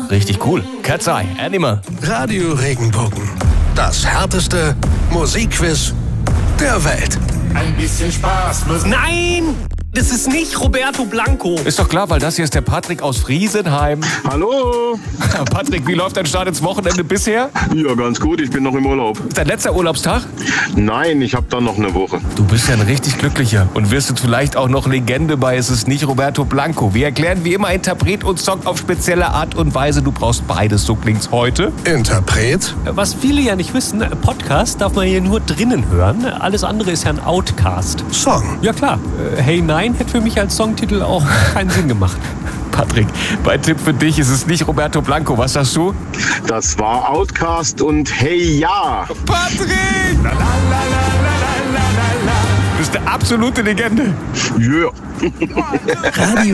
Richtig cool. Cat's Eye, Animal. Radio Regenbogen. Das härteste Musikquiz der Welt. Ein bisschen Spaß muss... Nein! Das ist nicht Roberto Blanco. Ist doch klar, weil das hier ist der Patrick aus Friesenheim. Hallo. Patrick, wie läuft dein Start ins Wochenende bisher? Ja, ganz gut. Ich bin noch im Urlaub. Ist dein letzter Urlaubstag? Nein, ich habe dann noch eine Woche. Du bist ja ein richtig Glücklicher und wirst jetzt vielleicht auch noch Legende bei Es ist nicht Roberto Blanco. Wir erklären wie immer Interpret und Song auf spezielle Art und Weise. Du brauchst beides, so klingt's heute. Interpret? Was viele ja nicht wissen, Podcast darf man hier nur drinnen hören. Alles andere ist ja ein Outcast. Song. Ja klar, Hey Nein hätte für mich als Songtitel auch keinen Sinn gemacht. Patrick, mein Tipp für dich ist es nicht Roberto Blanco. Was sagst du? Das war Outcast und Hey Ja. Patrick! La, la, la, la, la, la, la, la. Du bist eine absolute Legende. Ja. Radio